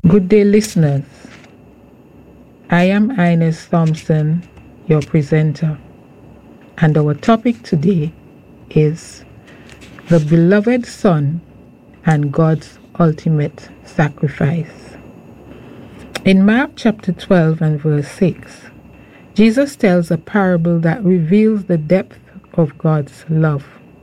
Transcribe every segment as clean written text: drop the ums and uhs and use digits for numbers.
Good day, listeners. I am Ines Thompson, your presenter, and our topic today is the beloved Son and God's ultimate sacrifice. In Mark chapter 12 and verse 6, Jesus tells a parable that reveals the depth of God's love.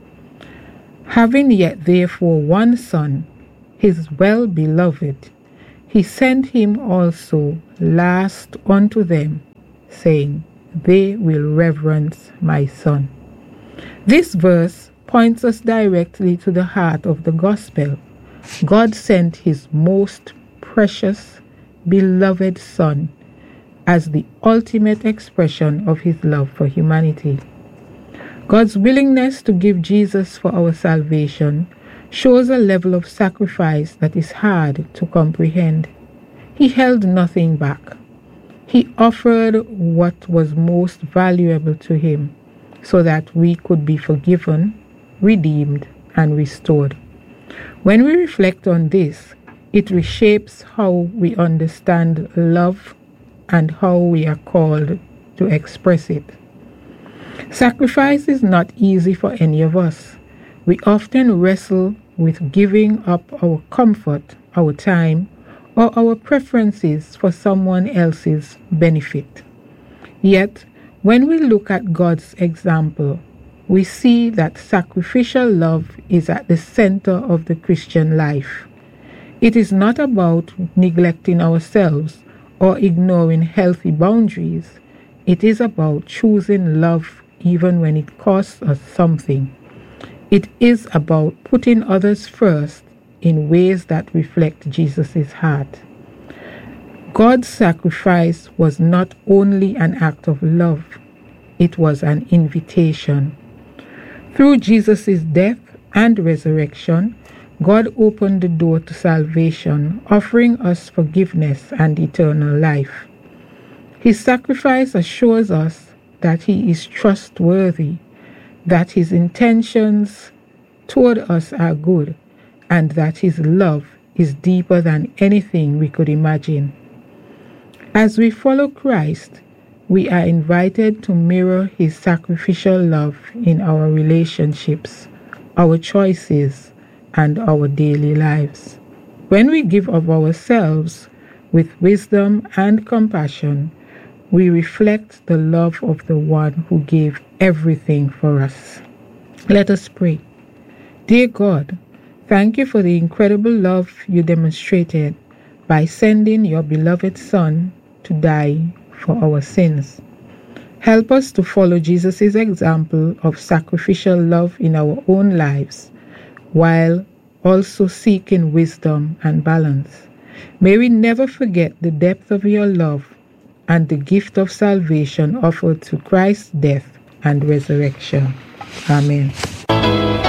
Having yet therefore one son, his well-beloved, he sent him also last unto them, saying, They will reverence my son. This verse points us directly to the heart of the gospel. God sent his most precious, beloved Son as the ultimate expression of his love for humanity. God's willingness to give Jesus for our salvation shows a level of sacrifice that is hard to comprehend. He held nothing back. He offered what was most valuable to him so that we could be forgiven, redeemed, and restored. When we reflect on this, it reshapes how we understand love and how we are called to express it. Sacrifice is not easy for any of us. We often wrestle with giving up our comfort, our time, or our preferences for someone else's benefit. Yet, when we look at God's example, we see that sacrificial love is at the center of the Christian life. It is not about neglecting ourselves or ignoring healthy boundaries. It is about choosing love even when it costs us something. It is about putting others first in ways that reflect Jesus' heart. God's sacrifice was not only an act of love, it was an invitation. Through Jesus' death and resurrection, God opened the door to salvation, offering us forgiveness and eternal life. His sacrifice assures us that he is trustworthy, that his intentions toward us are good, and that his love is deeper than anything we could imagine. As we follow Christ, we are invited to mirror his sacrificial love in our relationships, our choices, and our daily lives. When we give of ourselves with wisdom and compassion, we reflect the love of the one who gave everything for us. Let us pray. Dear God, thank you for the incredible love you demonstrated by sending your beloved Son to die for our sins. Help us to follow Jesus' example of sacrificial love in our own lives, while also seeking wisdom and balance. May we never forget the depth of your love and the gift of salvation offered through Christ's death and resurrection. Amen.